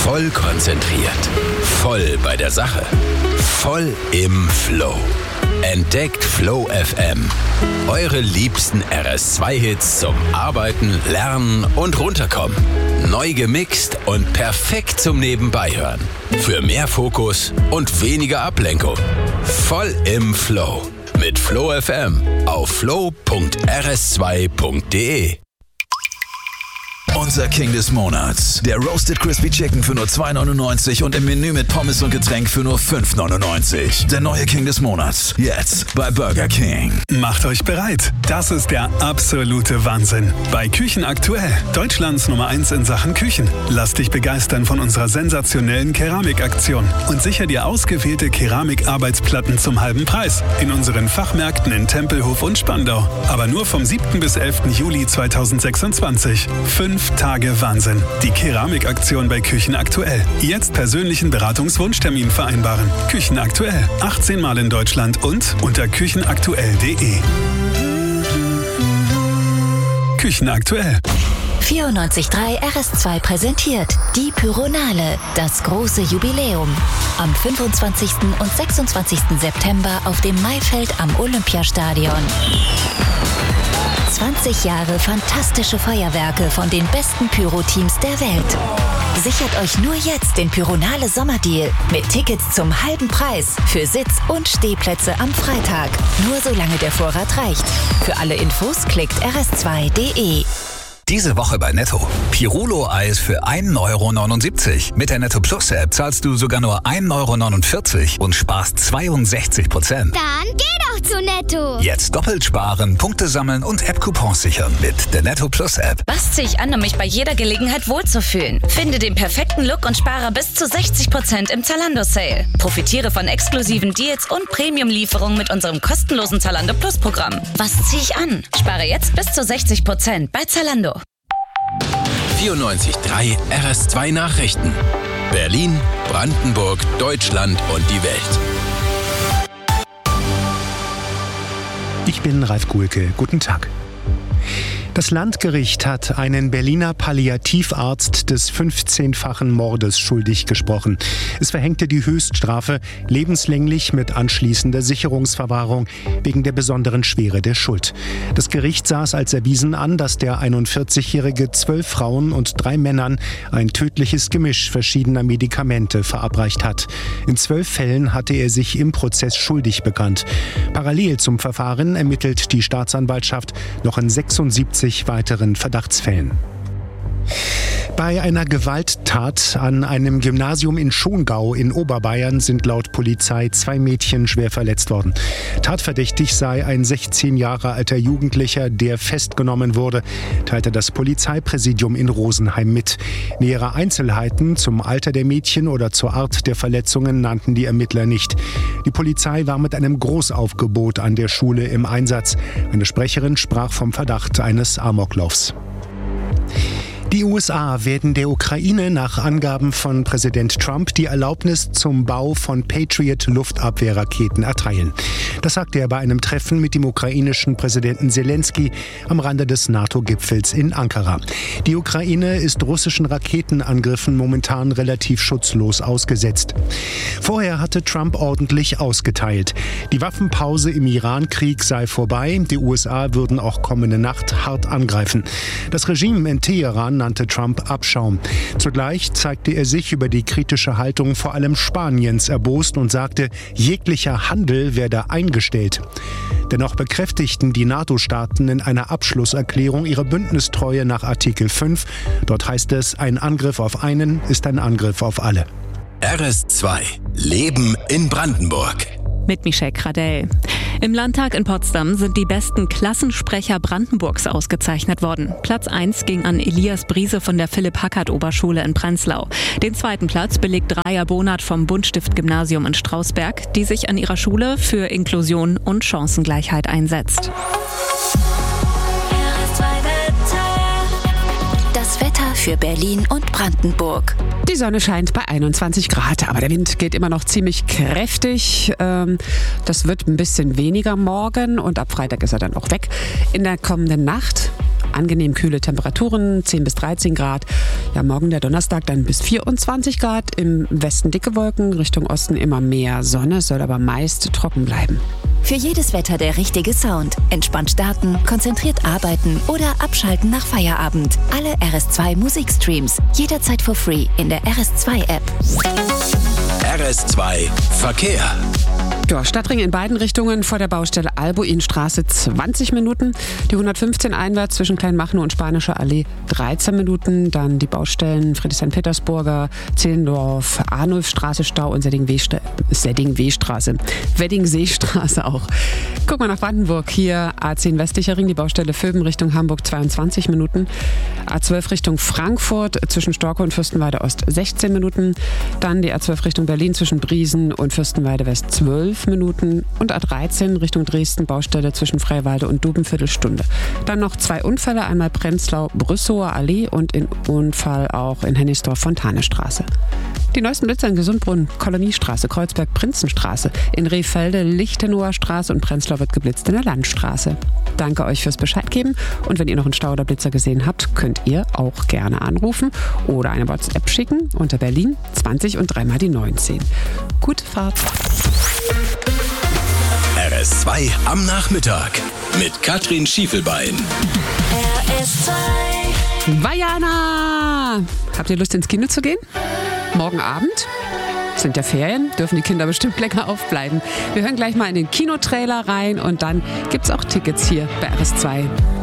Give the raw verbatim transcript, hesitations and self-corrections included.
Voll konzentriert. Voll bei der Sache. Voll im Flow. Entdeckt Flow F M. Eure liebsten R S zwei Hits zum Arbeiten, Lernen und Runterkommen. Neu gemixt und perfekt zum Nebenbeihören. Für mehr Fokus und weniger Ablenkung. Voll im Flow. Mit Flow F M auf flow punkt r s zwei punkt d e. Unser King des Monats. Der Roasted Crispy Chicken für nur zwei neunundneunzig und im Menü mit Pommes und Getränk für nur fünf neunundneunzig. Der neue King des Monats. Jetzt bei Burger King. Macht euch bereit. Das ist der absolute Wahnsinn. Bei Küchen aktuell. Deutschlands Nummer eins in Sachen Küchen. Lass dich begeistern von unserer sensationellen Keramikaktion und sicher dir ausgewählte Keramikarbeitsplatten zum halben Preis. In unseren Fachmärkten in Tempelhof und Spandau. Aber nur vom siebten bis elften Juli zweitausendsechsundzwanzig. Fünf Tage Wahnsinn. Die Keramikaktion bei Küchen aktuell. Jetzt persönlichen Beratungswunschtermin vereinbaren. Küchen aktuell. achtzehn Mal in Deutschland und unter küchenaktuell punkt de. Küchen aktuell. vierundneunzig Komma drei R S zwei präsentiert die Pyronale, das große Jubiläum. Am fünfundzwanzigsten und sechsundzwanzigsten September auf dem Maifeld am Olympiastadion. zwanzig Jahre fantastische Feuerwerke von den besten Pyro-Teams der Welt. Sichert euch nur jetzt den Pyronale Sommerdeal mit Tickets zum halben Preis für Sitz- und Stehplätze am Freitag. Nur solange der Vorrat reicht. Für alle Infos klickt r s zwei punkt d e. Diese Woche bei Netto. Pirolo-Eis für ein Euro neunundsiebzig. Mit der Netto Plus App zahlst du sogar nur ein Euro neunundvierzig und sparst zweiundsechzig Prozent. Dann geh doch zu Netto. Jetzt doppelt sparen, Punkte sammeln und App-Coupons sichern mit der Netto Plus App. Was ziehe ich an, um mich bei jeder Gelegenheit wohlzufühlen? Finde den perfekten Look und spare bis zu sechzig Prozent im Zalando-Sale. Profitiere von exklusiven Deals und Premium-Lieferungen mit unserem kostenlosen Zalando Plus-Programm. Was ziehe ich an? Spare jetzt bis zu sechzig Prozent bei Zalando. vierundneunzig Komma drei R S zwei Nachrichten. Berlin, Brandenburg, Deutschland und die Welt. Ich bin Ralf Guhlke. Guten Tag. Das Landgericht hat einen Berliner Palliativarzt des fünfzehnfachen Mordes schuldig gesprochen. Es verhängte die Höchststrafe lebenslänglich mit anschließender Sicherungsverwahrung wegen der besonderen Schwere der Schuld. Das Gericht sah es als erwiesen an, dass der einundvierzigjährige zwölf Frauen und drei Männern ein tödliches Gemisch verschiedener Medikamente verabreicht hat. In zwölf Fällen hatte er sich im Prozess schuldig bekannt. Parallel zum Verfahren ermittelt die Staatsanwaltschaft noch in sechsundsiebzig weiteren Verdachtsfällen. Bei einer Gewalttat an einem Gymnasium in Schongau in Oberbayern sind laut Polizei zwei Mädchen schwer verletzt worden. Tatverdächtig sei ein sechzehn Jahre alter Jugendlicher, der festgenommen wurde, teilte das Polizeipräsidium in Rosenheim mit. Nähere Einzelheiten zum Alter der Mädchen oder zur Art der Verletzungen nannten die Ermittler nicht. Die Polizei war mit einem Großaufgebot an der Schule im Einsatz. Eine Sprecherin sprach vom Verdacht eines Amoklaufs. Die U S A werden der Ukraine nach Angaben von Präsident Trump die Erlaubnis zum Bau von Patriot-Luftabwehrraketen erteilen. Das sagte er bei einem Treffen mit dem ukrainischen Präsidenten Selenskyj am Rande des NATO-Gipfels in Ankara. Die Ukraine ist russischen Raketenangriffen momentan relativ schutzlos ausgesetzt. Vorher hatte Trump ordentlich ausgeteilt. Die Waffenpause im Iran-Krieg sei vorbei. Die U S A würden auch kommende Nacht hart angreifen. Das Regime in Teheran nannte Trump Abschaum. Zugleich zeigte er sich über die kritische Haltung vor allem Spaniens erbost und sagte, jeglicher Handel werde eingestellt. Dennoch bekräftigten die NATO-Staaten in einer Abschlusserklärung ihre Bündnistreue nach Artikel fünf. Dort heißt es, ein Angriff auf einen ist ein Angriff auf alle. R S zwei. Leben in Brandenburg. Mit Michelle Kradell. Im Landtag in Potsdam sind die besten Klassensprecher Brandenburgs ausgezeichnet worden. Platz eins ging an Elias Briese von der Philipp-Hackert-Oberschule in Prenzlau. Den zweiten Platz belegt Raja Bonat vom Buntstift-Gymnasium in Strausberg, die sich an ihrer Schule für Inklusion und Chancengleichheit einsetzt. Das Wetter für Berlin und Brandenburg. Die Sonne scheint bei einundzwanzig Grad, aber der Wind geht immer noch ziemlich kräftig. Das wird ein bisschen weniger morgen und ab Freitag ist er dann auch weg. In der kommenden Nacht angenehm kühle Temperaturen, zehn bis dreizehn Grad. Ja, morgen der Donnerstag dann bis vierundzwanzig Grad. Im Westen dicke Wolken, Richtung Osten immer mehr Sonne, soll aber meist trocken bleiben. Für jedes Wetter der richtige Sound. Entspannt starten, konzentriert arbeiten oder abschalten nach Feierabend. Alle R S zwei Musikstreams. Jederzeit for free in der R S zwei App. R S zwei Verkehr. Ja, Stadtring in beiden Richtungen vor der Baustelle Albuinstraße zwanzig Minuten. Die hundertfünfzehn einwärts zwischen Kleinmachnow und Spanische Allee dreizehn Minuten. Dann die Baustellen Friedrichshain-Petersburger, Zehlendorf, Arnulfstraße Stau und Sedding-Wehstraße. Wedding-Seestraße auch. Guck mal nach Brandenburg. Hier A zehn westlicher Ring, die Baustelle Vöben Richtung Hamburg zweiundzwanzig Minuten. A zwölf Richtung Frankfurt zwischen Storkow und Fürstenwalde Ost sechzehn Minuten. Dann die A zwölf Richtung Berlin zwischen Briesen und Fürstenwalde West zwölf Minuten und A dreizehn Richtung Dresden, Baustelle zwischen Freiwalde und Duben, Viertelstunde. Dann noch zwei Unfälle, einmal Prenzlau-Brüssower Allee und in Unfall auch in Hennigsdorf-Fontane-Straße. Die neuesten Blitzer in Gesundbrunn, Koloniestraße, Kreuzberg-Prinzenstraße, in Rehfelde, Lichtenauer Straße und Prenzlau wird geblitzt in der Landstraße. Danke euch fürs Bescheid geben und wenn ihr noch einen Stau oder Blitzer gesehen habt, könnt ihr auch gerne anrufen oder eine WhatsApp schicken unter Berlin zwanzig und dreimal die neunzehn. Gute Fahrt! R S zwei am Nachmittag mit Katrin Schiefelbein. R S zwei. Vajana! Habt ihr Lust ins Kino zu gehen? Morgen Abend? Sind ja Ferien, dürfen die Kinder bestimmt länger aufbleiben. Wir hören gleich mal in den Kinotrailer rein und dann gibt's auch Tickets hier bei R S zwei.